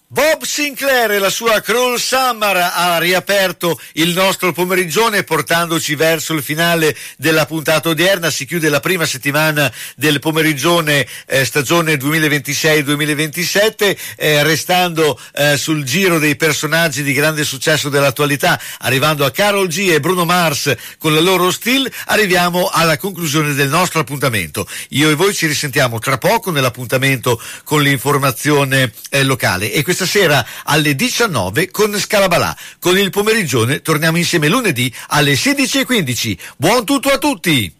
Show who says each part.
Speaker 1: Bob Sinclair e la sua Cruel Summer ha riaperto il nostro pomerigione portandoci verso il finale della puntata odierna. Si chiude la prima settimana del pomerigione stagione 2026-2027, restando sul giro dei personaggi di grande successo dell'attualità, arrivando a Karol G e Bruno Mars con la loro Still. Arriviamo alla conclusione del nostro appuntamento. Io e voi ci risentiamo tra poco nell'appuntamento con l'informazione locale, e questa sera alle 19 con Scalabalà. Con il pomerigione torniamo insieme lunedì alle 16:15. Buon tutto a tutti!